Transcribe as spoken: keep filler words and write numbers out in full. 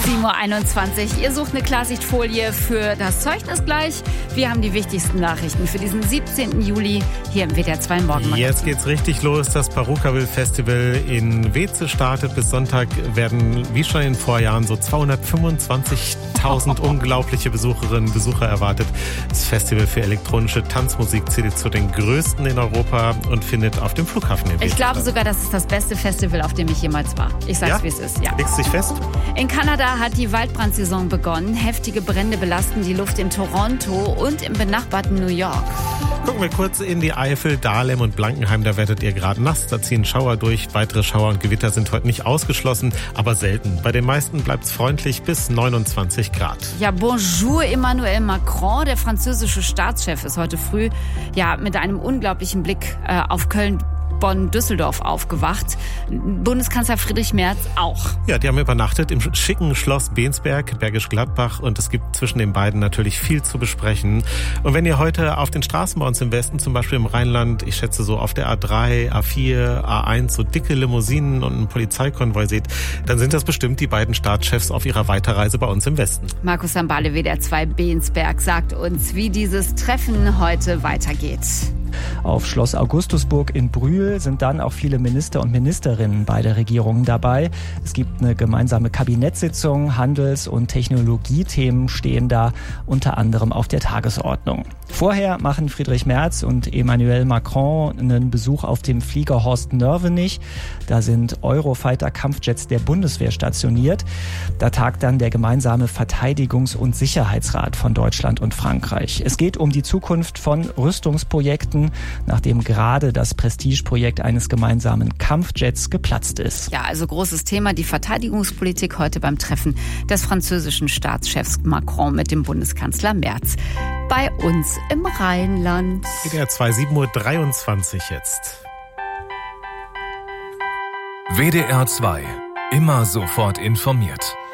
sieben Uhr einundzwanzig. Ihr sucht eine Klarsichtfolie für das Zeugnis gleich. Wir haben die wichtigsten Nachrichten für diesen siebzehnten Juli hier im W D R zwei Morgenmagazin. Jetzt geht's richtig los. Das Parukaville Festival in Weze startet. Bis Sonntag werden, wie schon in den Vorjahren, so zweihundertfünfundzwanzigtausend unglaubliche Besucherinnen und Besucher erwartet. Das Festival für elektronische Tanzmusik zählt zu den größten in Europa und findet auf dem Flughafen in Weze Ich glaube statt. sogar, das ist das beste Festival, auf dem ich jemals war. Ich sag's, Ja? wie es ist. Ja. Legst dich fest? In Kanada hat die Waldbrandsaison begonnen. Heftige Brände belasten die Luft in Toronto und im benachbarten New York. Gucken wir kurz in die Eifel, Dahlem und Blankenheim. Da werdet ihr gerade nass, da ziehen Schauer durch. Weitere Schauer und Gewitter sind heute nicht ausgeschlossen, aber selten. Bei den meisten bleibt es freundlich bis neunundzwanzig Grad. Ja, bonjour Emmanuel Macron. Der französische Staatschef ist heute früh ja mit einem unglaublichen Blick äh, auf Köln, Bonn, Düsseldorf aufgewacht. Bundeskanzler Friedrich Merz auch. Ja, die haben übernachtet im schicken Schloss Bensberg, Bergisch Gladbach, und es gibt zwischen den beiden natürlich viel zu besprechen. Und wenn ihr heute auf den Straßen bei uns im Westen, zum Beispiel im Rheinland, ich schätze so auf der A drei, A vier, A eins, so dicke Limousinen und einen Polizeikonvoi seht, dann sind das bestimmt die beiden Staatschefs auf ihrer Weiterreise bei uns im Westen. Markus Sambale, W D R zwei Bensberg, sagt uns, wie dieses Treffen heute weitergeht. Auf Schloss Augustusburg in Brühl sind dann auch viele Minister und Ministerinnen beider Regierungen dabei. Es gibt eine gemeinsame Kabinettssitzung, Handels- und Technologiethemen stehen da unter anderem auf der Tagesordnung. Vorher machen Friedrich Merz und Emmanuel Macron einen Besuch auf dem Flieger Horst Nörvenich. Da sind Eurofighter-Kampfjets der Bundeswehr stationiert. Da tagt dann der gemeinsame Verteidigungs- und Sicherheitsrat von Deutschland und Frankreich. Es geht um die Zukunft von Rüstungsprojekten, nachdem gerade das Prestigeprojekt eines gemeinsamen Kampfjets geplatzt ist. Ja, also großes Thema, die Verteidigungspolitik heute beim Treffen des französischen Staatschefs Macron mit dem Bundeskanzler Merz. Bei uns im Rheinland. W D R zwei, sieben Uhr dreiundzwanzig jetzt. W D R zwei. Immer sofort informiert.